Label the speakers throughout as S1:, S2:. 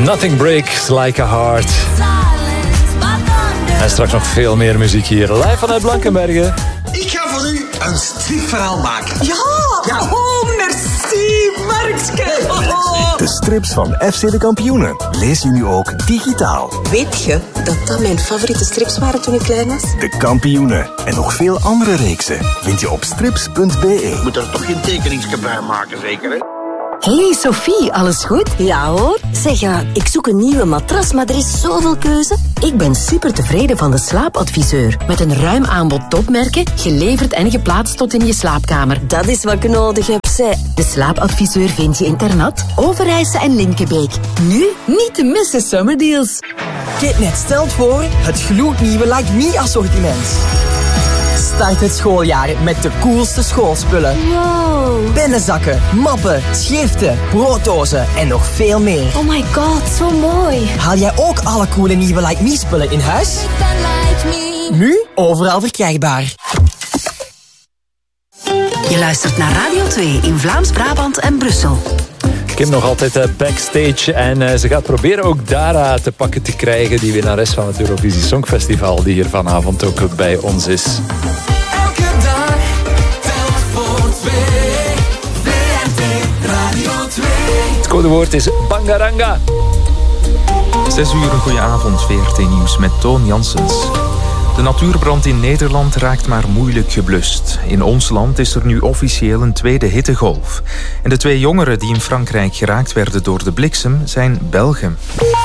S1: Nothing breaks like a heart. En straks nog veel meer muziek hier. Live vanuit Blankenberge.
S2: Ik ga voor u een stripverhaal maken.
S3: Ja. Oh, merci, Markske.
S4: De strips van FC de Kampioenen lees je nu ook digitaal.
S3: Weet je dat mijn favoriete strips waren toen ik klein was?
S4: De Kampioenen en nog veel andere reeksen vind je op strips.be.
S2: Moet er toch geen tekeningsje bij maken, zeker, hè?
S5: Hey Sophie, alles goed? Ja hoor. Zeg, ik zoek een nieuwe matras, maar er is zoveel keuze. Ik ben super tevreden van de Slaapadviseur. Met een ruim aanbod topmerken, geleverd en geplaatst tot in je slaapkamer. Dat is wat ik nodig heb, zeg. De Slaapadviseur vind je in Ternat, Overijse en Linkebeek. Nu niet te missen summerdeals.
S6: Kitnet stelt voor het gloednieuwe Like Me assortiment. Start het schooljaar met de coolste schoolspullen.
S5: Wow.
S6: Pennenzakken, mappen, schriften, brooddozen en nog veel meer.
S5: Oh my god, zo mooi.
S6: Haal jij ook alle coole nieuwe Like Me spullen in huis? Nu overal verkrijgbaar.
S5: Je luistert naar Radio 2 in Vlaams-Brabant en Brussel.
S1: Kim nog altijd backstage en ze gaat proberen ook Dara te pakken te krijgen, die winnares van het Eurovisie Songfestival, die hier vanavond ook bij ons is.
S7: Elke dag telt voor 2. VRT Radio 2.
S1: Het codewoord is Bangaranga.
S8: 6 uur, een goeie avond, VRT Nieuws met Toon Janssens. De natuurbrand in Nederland raakt maar moeilijk geblust. In ons land is er nu officieel een tweede hittegolf. En de 2 jongeren die in Frankrijk geraakt werden door de bliksem zijn Belgen.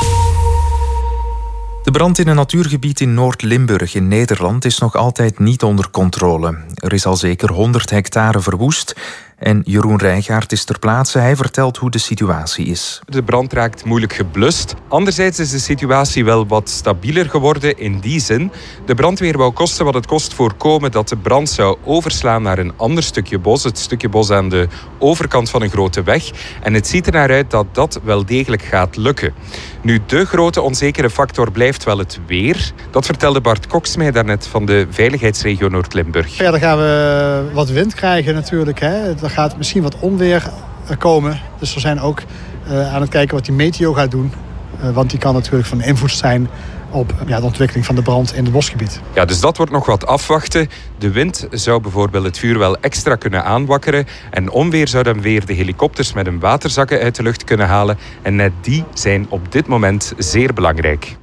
S8: De brand in een natuurgebied in Noord-Limburg in Nederland is nog altijd niet onder controle. Er is al zeker 100 hectare verwoest. En Jeroen Rijgaard is ter plaatse. Hij vertelt hoe de situatie is.
S9: De brand raakt moeilijk geblust. Anderzijds is de situatie wel wat stabieler geworden in die zin. De brandweer wou kosten wat het kost voorkomen dat de brand zou overslaan naar een ander stukje bos. Het stukje bos aan de overkant van een grote weg. En het ziet er naar uit dat dat wel degelijk gaat lukken. Nu, de grote onzekere factor blijft wel het weer. Dat vertelde Bart Cox mij daarnet van de veiligheidsregio Noord-Limburg.
S10: Verder gaan we wat wind krijgen natuurlijk. Hè. Er gaat misschien wat onweer komen. Dus we zijn ook aan het kijken wat die meteo gaat doen. Want die kan natuurlijk van invloed zijn op de ontwikkeling van de brand in het bosgebied.
S9: Ja, dus dat wordt nog wat afwachten. De wind zou bijvoorbeeld het vuur wel extra kunnen aanwakkeren. En onweer zou dan weer de helikopters met hun waterzakken uit de lucht kunnen halen. En net die zijn op dit moment zeer belangrijk.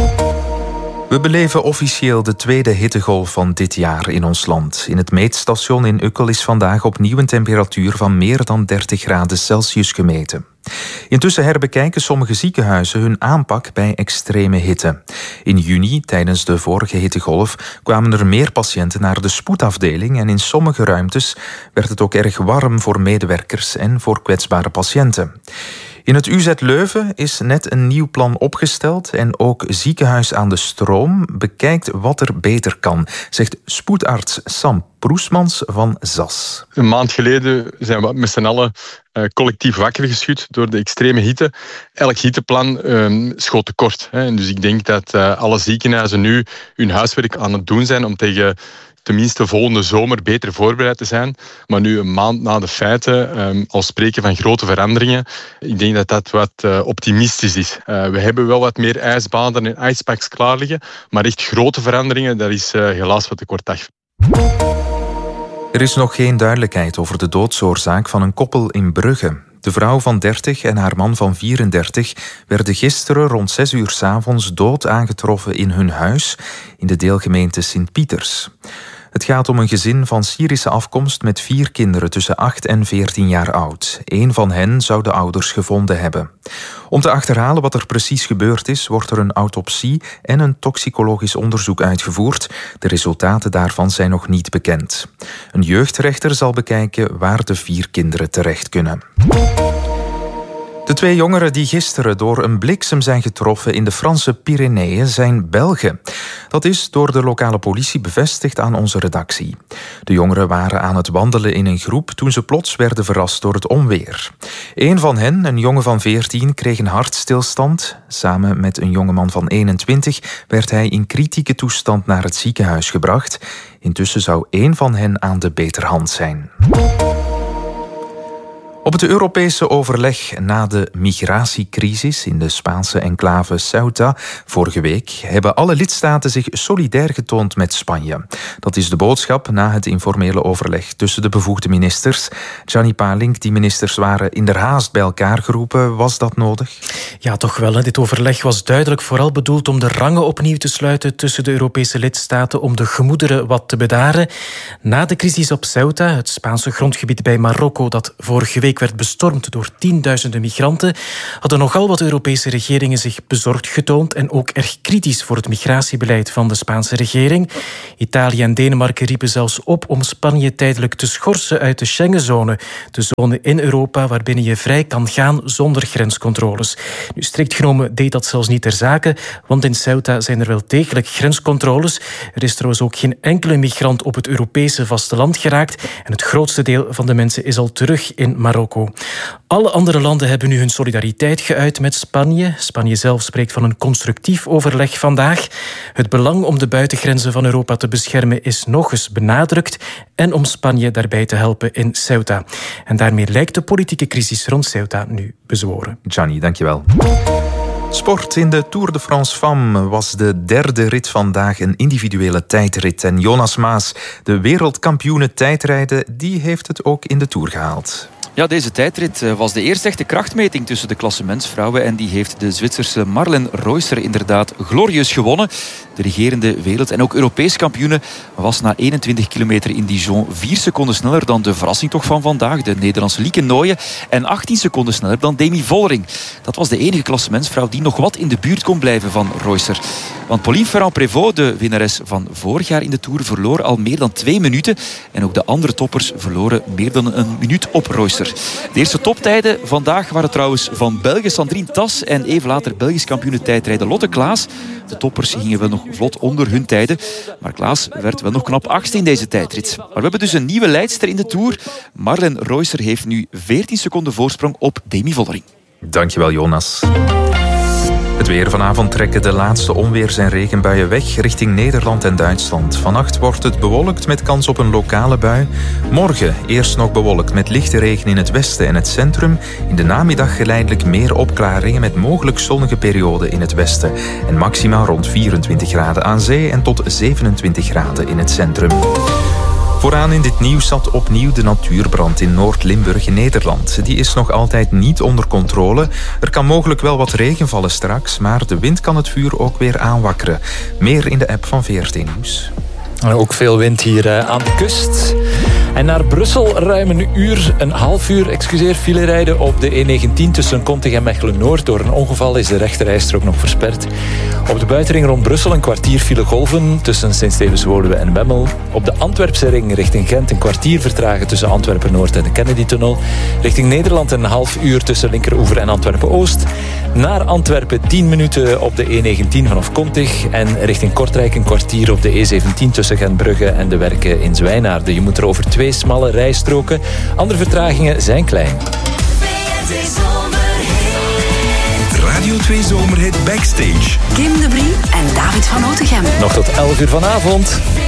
S8: We beleven officieel de tweede hittegolf van dit jaar in ons land. In het meetstation in Ukkel is vandaag opnieuw een temperatuur van meer dan 30 graden Celsius gemeten. Intussen herbekijken sommige ziekenhuizen hun aanpak bij extreme hitte. In juni, tijdens de vorige hittegolf, kwamen er meer patiënten naar de spoedafdeling en in sommige ruimtes werd het ook erg warm voor medewerkers en voor kwetsbare patiënten. In het UZ Leuven is net een nieuw plan opgesteld en ook Ziekenhuis aan de Stroom bekijkt wat er beter kan, zegt spoedarts Sam Proesmans van ZAS.
S11: Een maand geleden zijn we met z'n allen collectief wakker geschud door de extreme hitte. Elk hitteplan schoot tekort. Dus ik denk dat alle ziekenhuizen nu hun huiswerk aan het doen zijn om tegen tenminste volgende zomer beter voorbereid te zijn. Maar nu een maand na de feiten al spreken van grote veranderingen. Ik denk dat dat wat optimistisch is. We hebben wel wat meer ijsbaden en ijspaks klaar liggen. Maar echt grote veranderingen, dat is helaas wat te kortdag.
S8: Er is nog geen duidelijkheid over de doodsoorzaak van een koppel in Brugge. De vrouw van 30 en haar man van 34 werden gisteren rond 6 uur 's avonds dood aangetroffen in hun huis in de deelgemeente Sint-Pieters. Het gaat om een gezin van Syrische afkomst met 4 kinderen tussen 8 en 14 jaar oud. 1 van hen zou de ouders gevonden hebben. Om te achterhalen wat er precies gebeurd is, wordt er een autopsie en een toxicologisch onderzoek uitgevoerd. De resultaten daarvan zijn nog niet bekend. Een jeugdrechter zal bekijken waar de 4 kinderen terecht kunnen. De 2 jongeren die gisteren door een bliksem zijn getroffen in de Franse Pyreneeën zijn Belgen. Dat is door de lokale politie bevestigd aan onze redactie. De jongeren waren aan het wandelen in een groep toen ze plots werden verrast door het onweer. 1 van hen, een jongen van 14, kreeg een hartstilstand. Samen met een jongeman van 21 werd hij in kritieke toestand naar het ziekenhuis gebracht. Intussen zou 1 van hen aan de beterhand zijn. Op het Europese overleg na de migratiecrisis in de Spaanse enclave Ceuta vorige week hebben alle lidstaten zich solidair getoond met Spanje. Dat is de boodschap na het informele overleg tussen de bevoegde ministers. Gianni Palink, die ministers waren inderhaast bij elkaar geroepen. Was dat nodig?
S12: Ja, toch wel. Dit overleg was duidelijk vooral bedoeld om de rangen opnieuw te sluiten tussen de Europese lidstaten, om de gemoederen wat te bedaren. Na de crisis op Ceuta, het Spaanse grondgebied bij Marokko dat vorige week werd bestormd door tienduizenden migranten, hadden nogal wat Europese regeringen zich bezorgd getoond en ook erg kritisch voor het migratiebeleid van de Spaanse regering. Italië en Denemarken riepen zelfs op om Spanje tijdelijk te schorsen uit de Schengenzone, de zone in Europa waarbinnen je vrij kan gaan zonder grenscontroles. Nu, strikt genomen deed dat zelfs niet ter zake, want in Ceuta zijn er wel degelijk grenscontroles. Er is trouwens ook geen enkele migrant op het Europese vasteland geraakt en het grootste deel van de mensen is al terug in Marokko. Alle andere landen hebben nu hun solidariteit geuit met Spanje. Spanje zelf spreekt van een constructief overleg vandaag. Het belang om de buitengrenzen van Europa te beschermen is nog eens benadrukt en om Spanje daarbij te helpen in Ceuta. En daarmee lijkt de politieke crisis rond Ceuta nu bezworen.
S8: Gianni, dankjewel. Sport in de Tour de France Femmes was de derde rit vandaag een individuele tijdrit. En Jonas Maas, de wereldkampioene tijdrijden, die heeft het ook in de Tour gehaald.
S13: Ja, deze tijdrit was de eerste echte krachtmeting tussen de klassementsvrouwen en die heeft de Zwitserse Marlen Reusser inderdaad glorieus gewonnen. De regerende wereld- en ook Europees kampioene was na 21 kilometer in Dijon 4 seconden sneller dan de verrassing toch van vandaag, de Nederlandse Lieke Nooyen, en 18 seconden sneller dan Demi Vollering. Dat was de enige klassementsvrouw die nog wat in de buurt kon blijven van Reusser. Want Pauline Ferrand-Prévot, de winnares van vorig jaar in de Tour, verloor al meer dan 2 minuten. En ook de andere toppers verloren meer dan een minuut op Reusser. De eerste toptijden vandaag waren trouwens van België Sandrine Tas en even later Belgisch kampioene tijdrijden Lotte Klaas. De toppers gingen wel nog vlot onder hun tijden, maar Klaas werd wel nog knap 8e in deze tijdrit. Maar we hebben dus een nieuwe leidster in de Tour. Marlen Reusser heeft nu 14 seconden voorsprong op Demi Vollering.
S8: Dankjewel, Jonas. Het weer. Vanavond trekken de laatste onweers- en regenbuien weg richting Nederland en Duitsland. Vannacht wordt het bewolkt met kans op een lokale bui. Morgen eerst nog bewolkt met lichte regen in het westen en het centrum. In de namiddag geleidelijk meer opklaringen met mogelijk zonnige perioden in het westen. En maximaal rond 24 graden aan zee en tot 27 graden in het centrum. Vooraan in dit nieuws zat opnieuw de natuurbrand in Noord-Limburg in Nederland. Die is nog altijd niet onder controle. Er kan mogelijk wel wat regen vallen straks, maar de wind kan het vuur ook weer aanwakkeren. Meer in de app van VRT Nieuws.
S1: Ook veel wind hier aan de kust. En naar Brussel ruim een half uur file rijden op de E19 tussen Kontig en Mechelen-Noord. Door een ongeval is de rechterrijstrook nog versperd. Op de buitenring rond Brussel een kwartier file golven tussen Sint-Stevens-Woluwe en Wemmel. Op de Antwerpse ring richting Gent een kwartier vertragen tussen Antwerpen-Noord en de Kennedy-tunnel. Richting Nederland een half uur tussen Linkeroever en Antwerpen-Oost. Naar Antwerpen 10 minuten op de E19 vanaf Kontig. En richting Kortrijk een kwartier op de E17 tussen Gentbrugge en de Werken in Zwijnaarden. Je moet er over 2 smalle rijstroken. Andere vertragingen zijn klein.
S4: Radio 2 Zomerhit Backstage.
S5: Kim de Brie en David van Otegem.
S1: Nog tot 11 uur vanavond.